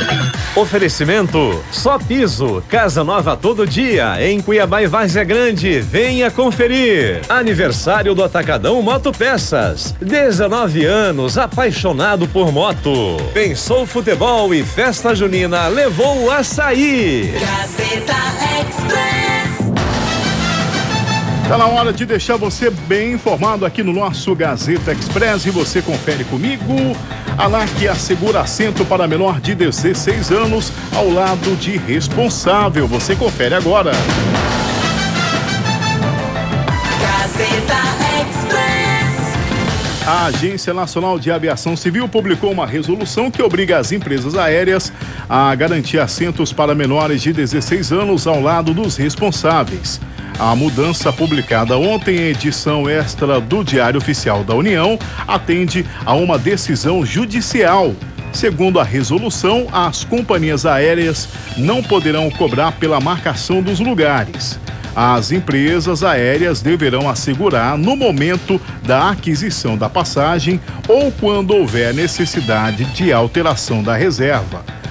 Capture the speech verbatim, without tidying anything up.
Oferecimento Só Piso, casa nova todo dia, em Cuiabá e Várzea Grande, venha conferir. Aniversário do Atacadão Motopeças, dezenove anos, apaixonado por moto. Pensou futebol e festa junina, levou o açaí. Gazeta Express. Tá na hora de deixar você bem informado aqui no nosso Gazeta Express e você confere comigo. A ANAC assegura assento para menor de dezesseis anos ao lado de responsável. Você confere agora. Gazeta Express. A Agência Nacional de Aviação Civil publicou uma resolução que obriga as empresas aéreas a garantir assentos para menores de dezesseis anos ao lado dos responsáveis. A mudança, publicada ontem em edição extra do Diário Oficial da União, atende a uma decisão judicial. Segundo a resolução, as companhias aéreas não poderão cobrar pela marcação dos lugares. As empresas aéreas deverão assegurar no momento da aquisição da passagem ou quando houver necessidade de alteração da reserva.